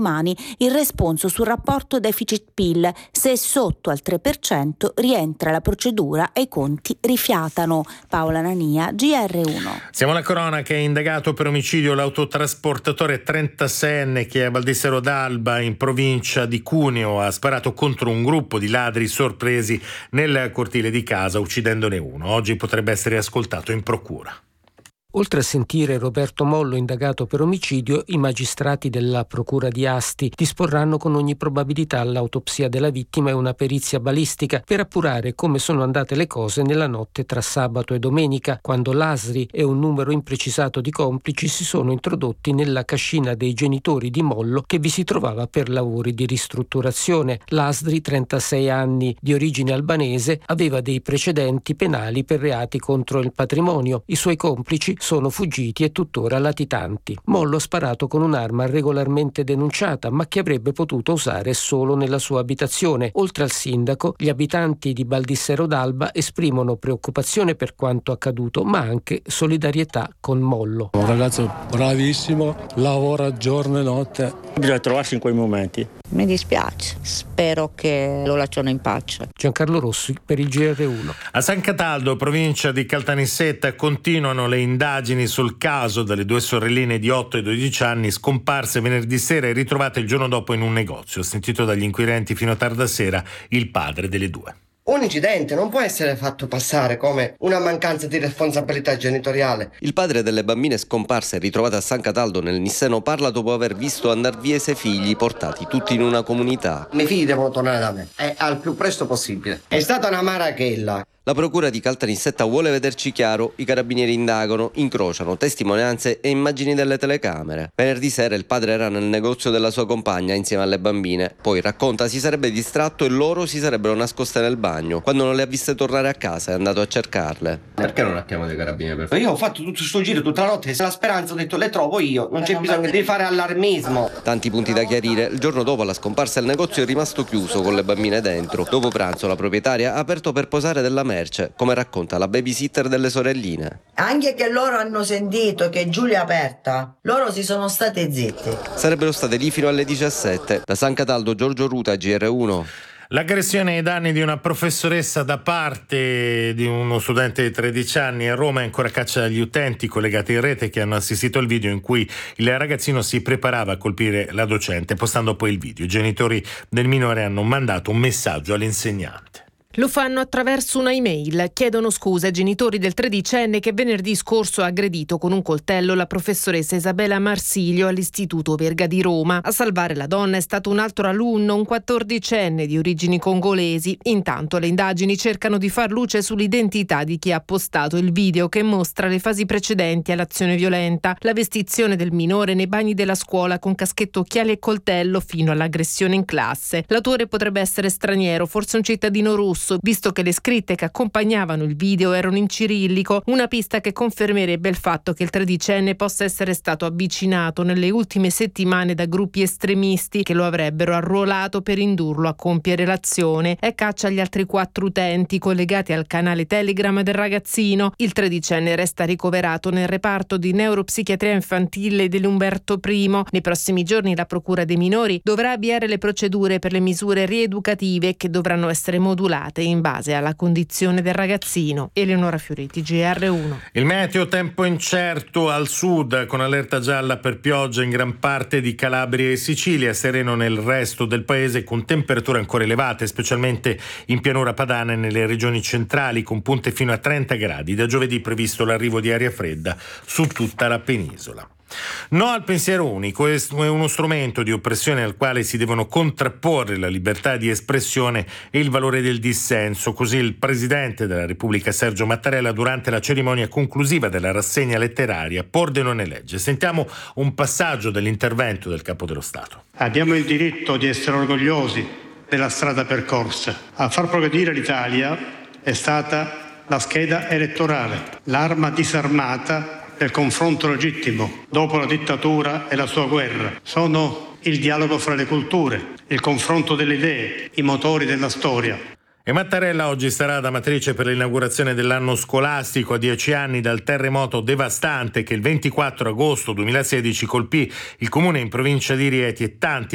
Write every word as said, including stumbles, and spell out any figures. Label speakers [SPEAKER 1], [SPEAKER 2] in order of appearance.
[SPEAKER 1] domani il responso sul rapporto deficit-P I L. Se è sotto al tre per cento rientra la procedura e i conti rifiatano. Paola Nania, G R uno.
[SPEAKER 2] Siamo alla cronaca. È indagato per omicidio l'autotrasportatore trentaseienne che a Baldissero d'Alba, in provincia di Cuneo, ha sparato contro un gruppo di ladri sorpresi nel cortile di casa, uccidendone uno. Oggi potrebbe essere ascoltato in procura.
[SPEAKER 3] Oltre a sentire Roberto Mollo indagato per omicidio, i magistrati della procura di Asti disporranno con ogni probabilità l'autopsia della vittima e una perizia balistica per appurare come sono andate le cose nella notte tra sabato e domenica, quando l'Asri e un numero imprecisato di complici si sono introdotti nella cascina dei genitori di Mollo, che vi si trovava per lavori di ristrutturazione. L'Asri, trentasei anni, di origine albanese, aveva dei precedenti penali per reati contro il patrimonio. I suoi complici sono fuggiti e tuttora latitanti. Mollo ha sparato con un'arma regolarmente denunciata, ma che avrebbe potuto usare solo nella sua abitazione. Oltre al sindaco, gli abitanti di Baldissero d'Alba esprimono preoccupazione per quanto accaduto, ma anche solidarietà con Mollo.
[SPEAKER 4] Un ragazzo bravissimo, lavora giorno e notte.
[SPEAKER 5] Bisogna trovarsi in quei momenti.
[SPEAKER 6] Mi dispiace, spero che lo lasciano in pace.
[SPEAKER 3] Giancarlo Rossi per il G R uno.
[SPEAKER 2] A San Cataldo, provincia di Caltanissetta, continuano le indagini sul caso delle due sorelline di otto e dodici anni scomparse venerdì sera e ritrovate il giorno dopo in un negozio. Sentito dagli inquirenti fino a tarda sera il padre delle due.
[SPEAKER 7] Un incidente non può essere fatto passare come una mancanza di responsabilità genitoriale.
[SPEAKER 8] Il padre delle bambine scomparse e ritrovate a San Cataldo nel Nisseno parla dopo aver visto andar via i sei figli, portati tutti in una comunità.
[SPEAKER 7] I miei figli devono tornare da me e al più presto possibile. È stata una marachella.
[SPEAKER 8] La procura di Caltanissetta vuole vederci chiaro, i carabinieri indagano, incrociano testimonianze e immagini delle telecamere. Venerdì sera il padre era nel negozio della sua compagna insieme alle bambine, poi racconta si sarebbe distratto e loro si sarebbero nascoste nel bagno. Quando non le ha viste tornare a casa è andato a cercarle.
[SPEAKER 7] Perché non attiamo dei carabinieri? Per io ho fatto tutto sto giro tutta la notte, la speranza ho detto le trovo io, non c'è bisogno di fare allarmismo.
[SPEAKER 8] Tanti punti da chiarire. Il giorno dopo la scomparsa il negozio è rimasto chiuso con le bambine dentro. Dopo pranzo la proprietaria ha aperto per posare della merce, come racconta la babysitter delle sorelline.
[SPEAKER 9] Anche che loro hanno sentito che Giulia è aperta, loro si sono state zitti.
[SPEAKER 8] Sarebbero state lì fino alle diciassette. Da San Cataldo, Giorgio Ruta, G R uno.
[SPEAKER 2] L'aggressione ai danni di una professoressa da parte di uno studente di tredici anni a Roma è ancora caccia agli utenti collegati in rete che hanno assistito al video in cui il ragazzino si preparava a colpire la docente, postando poi il video. I genitori del minore hanno mandato un messaggio all'insegnante.
[SPEAKER 10] Lo fanno attraverso una email. Chiedono scusa ai genitori del tredicenne che venerdì scorso ha aggredito con un coltello la professoressa Isabella Marsilio all'Istituto Verga di Roma. A salvare la donna è stato un altro alunno, un quattordicenne di origini congolesi. Intanto le indagini cercano di far luce sull'identità di chi ha postato il video che mostra le fasi precedenti all'azione violenta, la vestizione del minore nei bagni della scuola con caschetto, occhiali e coltello fino all'aggressione in classe. L'autore potrebbe essere straniero, forse un cittadino russo, visto che le scritte che accompagnavano il video erano in cirillico, una pista che confermerebbe il fatto che il tredicenne possa essere stato avvicinato nelle ultime settimane da gruppi estremisti che lo avrebbero arruolato per indurlo a compiere l'azione. È caccia agli altri quattro utenti collegati al canale Telegram del ragazzino. Il tredicenne resta ricoverato nel reparto di neuropsichiatria infantile dell'Umberto I. Nei prossimi giorni la Procura dei minori dovrà avviare le procedure per le misure rieducative che dovranno essere modulate in base alla condizione del ragazzino. Eleonora Fioriti, G R uno.
[SPEAKER 2] Il meteo, tempo incerto al sud con allerta gialla per pioggia in gran parte di Calabria e Sicilia, sereno nel resto del paese con temperature ancora elevate, specialmente in pianura padana e nelle regioni centrali con punte fino a trenta gradi. Da giovedì previsto l'arrivo di aria fredda su tutta la penisola. No al pensiero unico è uno strumento di oppressione al quale si devono contrapporre la libertà di espressione e il valore del dissenso. Così il Presidente della Repubblica Sergio Mattarella durante la cerimonia conclusiva della rassegna letteraria Pordenone legge. Sentiamo un passaggio dell'intervento del Capo dello Stato.
[SPEAKER 11] Abbiamo il diritto di essere orgogliosi della strada percorsa. A far progredire l'Italia è stata la scheda elettorale, l'arma disarmata del confronto legittimo dopo la dittatura e la sua guerra. Sono il dialogo fra le culture, il confronto delle idee, i motori della storia.
[SPEAKER 2] E Mattarella oggi sarà da matrice per l'inaugurazione dell'anno scolastico a dieci anni dal terremoto devastante che il ventiquattro agosto duemilasedici colpì il comune in provincia di Rieti e tanti